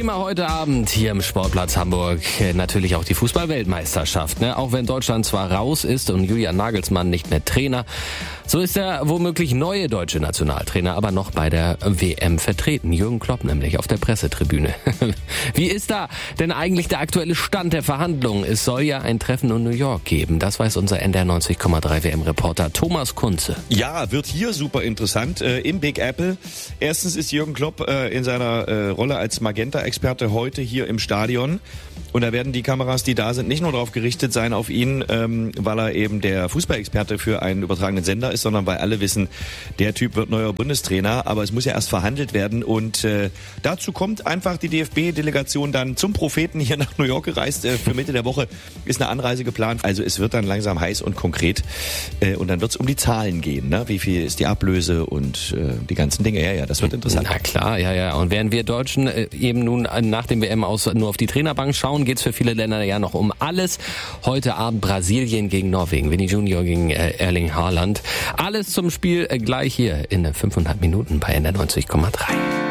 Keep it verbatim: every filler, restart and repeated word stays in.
Thema heute Abend hier im Sportplatz Hamburg natürlich auch die Fußball-Weltmeisterschaft. Ne? Auch wenn Deutschland zwar raus ist und Julian Nagelsmann nicht mehr Trainer, so ist der womöglich neue deutsche Nationaltrainer aber noch bei der W M vertreten. Jürgen Klopp nämlich auf der Pressetribüne. Wie ist da denn eigentlich der aktuelle Stand der Verhandlungen? Es soll ja ein Treffen in New York geben. Das weiß unser N D R neunzig Komma drei W M-Reporter Thomas Kunze. Ja, wird hier super interessant äh, im Big Apple. Erstens ist Jürgen Klopp äh, in seiner äh, Rolle als Magenta-Experte heute hier im Stadion. Und da werden die Kameras, die da sind, nicht nur darauf gerichtet sein auf ihn, ähm, weil er eben der Fußballexperte für einen übertragenen Sender ist, sondern weil alle wissen, der Typ wird neuer Bundestrainer. Aber es muss ja erst verhandelt werden. Und äh, dazu kommt einfach die D F B-Delegation dann zum Propheten hier nach New York gereist. Äh, für Mitte der Woche ist eine Anreise geplant. Also es wird dann langsam heiß und konkret. Äh, und dann wird es um die Zahlen gehen. Ne? Wie viel ist die Ablöse und äh, die ganzen Dinge. Ja, ja, das wird interessant. Na klar, ja, ja. Und während wir Deutschen äh, eben nun nach dem W M aus nur auf die Trainerbank schauen, geht's für viele Länder ja noch um alles. Heute Abend Brasilien gegen Norwegen, Vinny Junior gegen äh, Erling Haaland. Alles zum Spiel äh, gleich hier in fünfhundert Minuten bei N D R neunzig Komma drei.